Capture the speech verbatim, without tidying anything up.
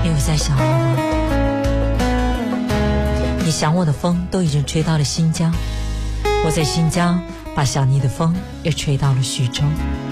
你有在想我吗？你想我的风都已经吹到了新疆，我在新疆把想你的风也吹到了徐州。